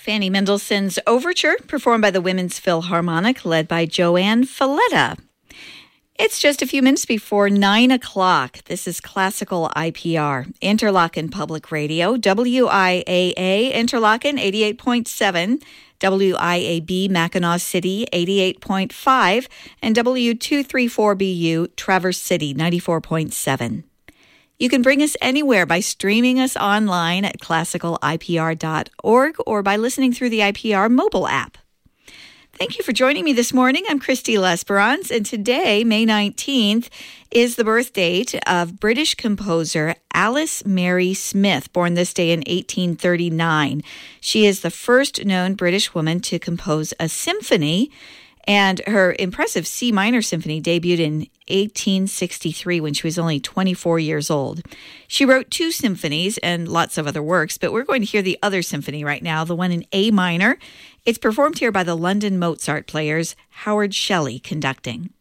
Fanny Mendelssohn's Overture, performed by the Women's Philharmonic, led by Joanne Falletta. It's just a few minutes before 9 o'clock. This is Classical IPR, Interlochen Public Radio, WIAA, Interlochen 88.7, WIAB, Mackinac City 88.5, and W234BU, Traverse City 94.7. You can bring us anywhere by streaming us online at classicalipr.org or by listening through the IPR mobile app. Thank you for joining me this morning. I'm Christy L'Esperance, and today, May 19th, is the birth date of British composer Alice Mary Smith, born this day in 1839. She is the first known British woman to compose a symphony, and her impressive C minor symphony debuted in 1863 when she was only 24 years old. She wrote 2 symphonies and lots of other works, but we're going to hear the other symphony right now, the one in A minor. It's performed here by the London Mozart Players, Howard Shelley conducting.